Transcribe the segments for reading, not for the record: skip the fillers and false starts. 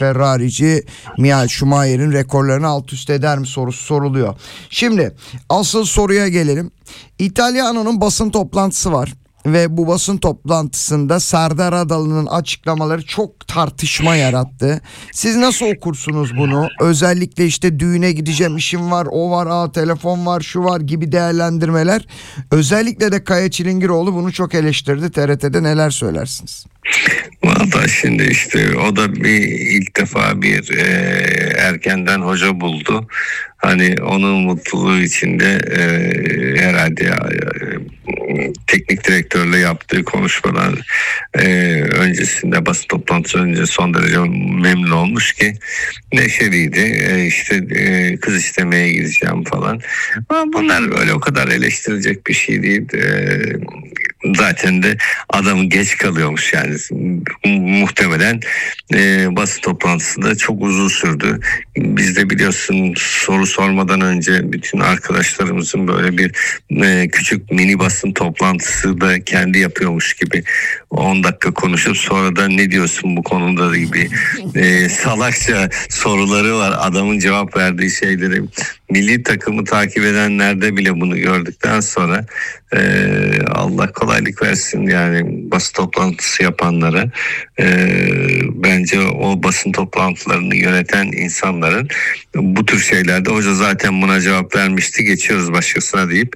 Ferrari'ci Michael Schumacher'in rekorlarını alt üst eder mi sorusu soruluyor. Şimdi asıl soruya gelelim. İtalyano'nun basın toplantısı var. Ve bu basın toplantısında Serdar Adalı'nın açıklamaları çok tartışma yarattı. Siz nasıl okursunuz bunu? Özellikle işte düğüne gideceğim, işim var, o var, telefon var, şu var gibi değerlendirmeler. Özellikle de Kaya Çilingiroğlu bunu çok eleştirdi. TRT'de neler söylersiniz? Valla şimdi işte o da ilk defa bir erkenden hoca buldu. Hani onun mutluluğu içinde herhalde teknik direktörle yaptığı konuşmalar öncesinde, basın toplantısı önce son derece memnun olmuş ki neşeliydi. İşte kız istemeye gideceğim falan. Ama bunlar böyle o kadar eleştirilecek bir şey değil. Zaten de adam geç kalıyormuş yani. Muhtemelen basın toplantısı da çok uzun sürdü. Biz de biliyorsun soru sormadan önce bütün arkadaşlarımızın böyle bir küçük mini basın toplantısı da kendi yapıyormuş gibi 10 dakika konuşup sonra da ne diyorsun bu konuda gibi salakça soruları var. Adamın cevap verdiği şeyleri milli takımı takip edenlerde bile bunu gördükten sonra Allah kolaylık versin yani basın toplantısı yapanlara. Bence o basın toplantılarını yöneten insanların bu tür şeylerde hoca zaten buna cevap vermişti, geçiyoruz başkasına deyip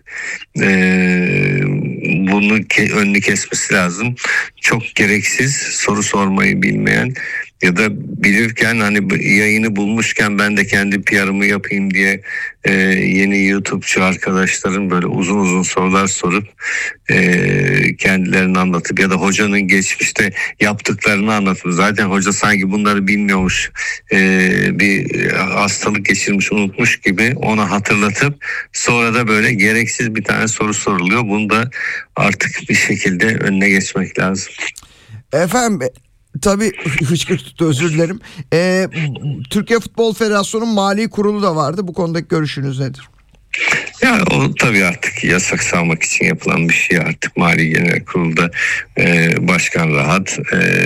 bunu önünü kesmesi lazım. Çok gereksiz soru sormayı bilmeyen ya da bilirken hani yayını bulmuşken ben de kendi PR'ımı yapayım diye yeni YouTube'cu arkadaşların böyle uzun uzun sorular sorup kendilerini anlatıp ya da hocanın geçmişte yaptıklarını anlatıp zaten hoca sanki bunları bilmiyormuş, bir hastalık geçirmiş, unutmuş gibi ona hatırlatıp sonra da böyle gereksiz bir tane soru soruluyor. Bunu da artık bir şekilde önüne geçmek lazım. Efendim tabii hıçkırt tuttu, özür dilerim. Türkiye Futbol Federasyonu'nun mali kurulu da vardı. Bu konudaki görüşünüz nedir? Ya o tabii artık yasak salmak için yapılan bir şey, artık Mali Genel Kurulu'da başkan rahat,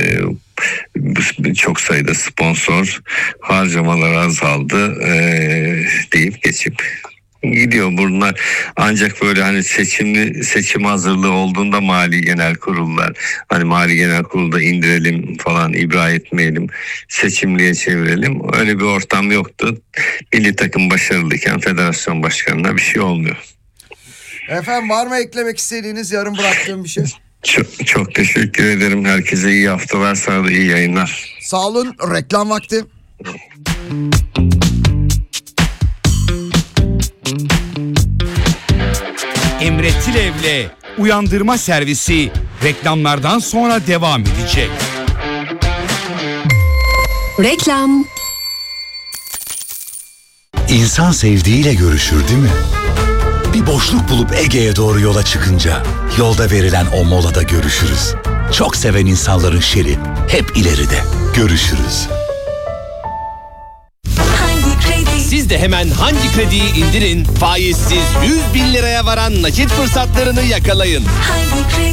çok sayıda sponsor, harcamalar azaldı deyip geçip gidiyor bunlar. Ancak böyle hani seçim hazırlığı olduğunda Mali Genel Kurullar, hani Mali Genel Kurulda indirelim falan, ibra etmeyelim, seçimliğe çevirelim, öyle bir ortam yoktu. Milli takım başarılıyken federasyon başkanına bir şey olmuyor. Efendim var mı eklemek istediğiniz, yarım bıraktığım bir şey? Çok teşekkür ederim. Herkese iyi haftalar, sana da iyi yayınlar. Sağ olun. Reklam vakti. Emre Tilev'le Uyandırma Servisi reklamlardan sonra devam edecek. Reklam. İnsan sevdiğiyle görüşür değil mi? Bir boşluk bulup Ege'ye doğru yola çıkınca yolda verilen o molada görüşürüz. Çok seven insanların şeri hep ileride. Görüşürüz. Siz de hemen Hangi Kredi'yi indirin, faizsiz 100.000 liraya varan nakit fırsatlarını yakalayın.